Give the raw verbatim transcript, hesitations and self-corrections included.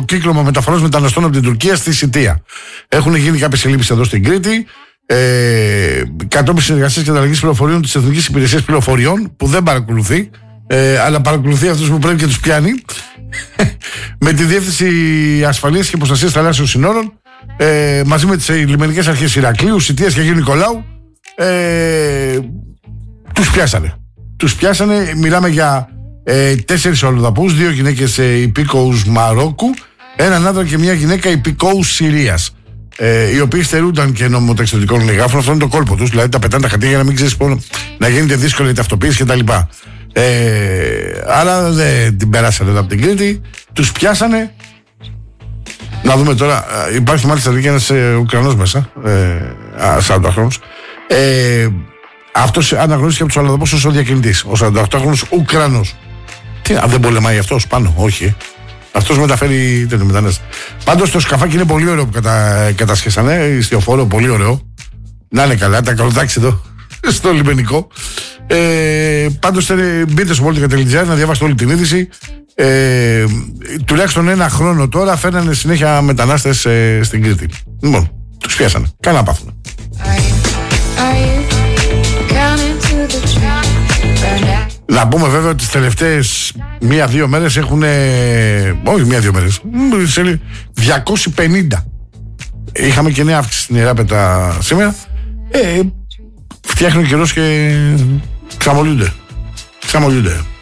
κύκλωμα μεταφοράς μεταναστών από την Τουρκία στη Σιτία. Έχουν γίνει κάποιες συλλήψεις εδώ στην Κρήτη. Ε, κατόπιν συνεργασίας και ανταλλαγής πληροφοριών της Εθνικής Υπηρεσίας Πληροφοριών, που δεν παρακολουθεί, ε, αλλά παρακολουθεί αυτούς που πρέπει και τους πιάνει, με τη Διεύθυνση Ασφαλείας και Προστασίας Θαλάσσιων Συνόρων, ε, μαζί με τις λιμενικές αρχές Ηρακλείου, Σιτίας και Αγίου Νικολάου, ε, τους πιάσανε. Τους πιάσανε, μιλάμε για ε, τέσσερις αλλοδαπούς, δύο γυναίκες ε, υπήκοους Μαρόκου, έναν άντρα και μια γυναίκα υπηκόους Συρίας. Ε, οι οποίοι στερούνταν και νομοταξιδιωτικών εγγράφων. Αυτό είναι το κόλπο τους. Δηλαδή τα πετάνε τα χαρτιά για να μην ξέρεις πόνο, να γίνεται δύσκολη η ταυτοποίηση κτλ. Ε, αλλά δεν την περάσανε εδώ από την Κρήτη. Τους πιάσανε. Να δούμε τώρα. Υπάρχει μάλιστα και ένας ε, Ουκρανός μέσα. Ε, σαρανταχρόνος. Ε, αυτός αναγνωρίστηκε από τους αλλοδαπούς ως ο διακινητής. Ο σαρανταοκτάχρονος Ουκρανός. Τι, αν δεν πολεμάει αυτός πάνω, όχι. Αυτός μεταφέρει τέτοιο μετανάστη. Πάντως το σκαφάκι είναι πολύ ωραίο που κατα... κατασχέσανε. Ιστιοφόρο, πολύ ωραίο. Να είναι καλά, τα καλοτάξει εδώ στο λιμενικό. Ε, πάντως μπείτε στο πολιτικά τελεία τζι άρ να διαβάσετε όλη την είδηση. Ε, τουλάχιστον ένα χρόνο τώρα φέρνανε συνέχεια μετανάστες ε, στην Κρήτη. Λοιπόν, τους πιάσανε. Καλά πάθουνε. Να πούμε βέβαια ότι τις τελευταίες μία-δύο μέρες έχουν. Όχι μία-δύο μέρες. διακόσιοι πενήντα. Είχαμε και νέα αύξηση στην Ιεράπετα σήμερα. Ε, φτιάχνει ο καιρός και ξαμολιούνται. Ξαμολιούνται.